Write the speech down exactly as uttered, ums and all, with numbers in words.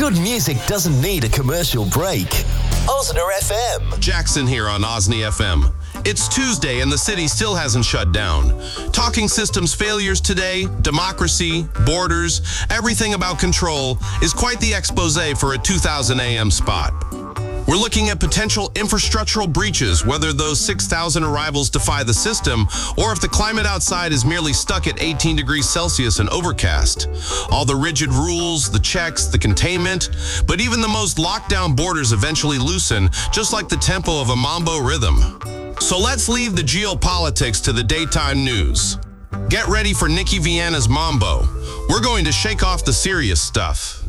Good music doesn't need a commercial break. Osner F M. Jackson here on Osney F M. It's Tuesday and the city still hasn't shut down. Talking systems failures today, democracy, borders, everything about control is quite the expose for a two thousand A M spot. We're looking at potential infrastructural breaches, whether those six thousand arrivals defy the system or if the climate outside is merely stuck at eighteen degrees Celsius and overcast. All the rigid rules, the checks, the containment, but even the most locked down borders eventually loosen, just like the tempo of a mambo rhythm. So let's leave the geopolitics to the daytime news. Get ready for Nikki Viana's mambo. We're going to shake off the serious stuff.